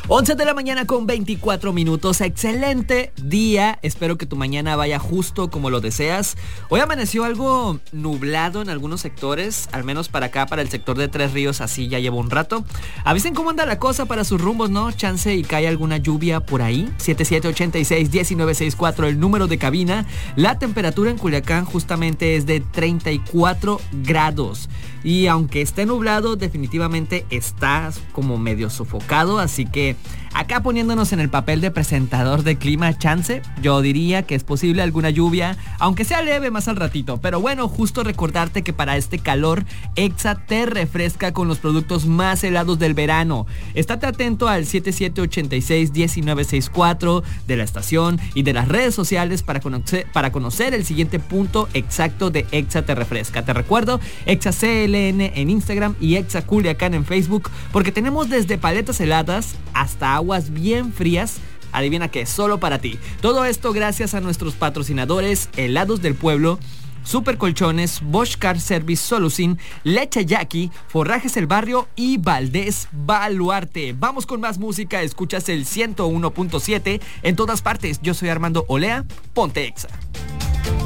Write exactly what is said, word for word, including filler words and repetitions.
once de la mañana con veinticuatro minutos. Excelente día. Espero que tu mañana vaya justo como lo deseas. Hoy amaneció algo nublado en algunos sectores, al menos para acá, para el sector de Tres Ríos, así ya llevo un rato. Avisen cómo anda la cosa para sus rumbos, ¿no? Chance y cae alguna lluvia por ahí. siete siete ocho seis, uno nueve seis cuatro, el número de cabina. La temperatura en Culiacán justamente es de treinta y cuatro grados. Y aunque esté nublado, definitivamente está como medio sofocado, así que acá poniéndonos en el papel de presentador de clima, chance, yo diría que es posible alguna lluvia, aunque sea leve más al ratito. Pero bueno, justo recordarte que para este calor, Exa te refresca con los productos más helados del verano. Estate atento al siete siete ocho seis, uno nueve seis cuatro de la estación y de las redes sociales para conocer, para conocer el siguiente punto exacto de Exa te refresca. Te recuerdo, Exa C L N en Instagram y Exa Culiacán en Facebook, porque tenemos desde paletas heladas hasta aguas bien frías. Adivina qué, solo para ti. Todo esto gracias a nuestros patrocinadores Helados del Pueblo, Super Colchones, Bosch Car Service Solusin, Leche Jackie, Forrajes El Barrio y Valdés Baluarte. Vamos con más música. Escuchas el ciento uno punto siete en todas partes. Yo soy Armando Olea. Ponte Exa.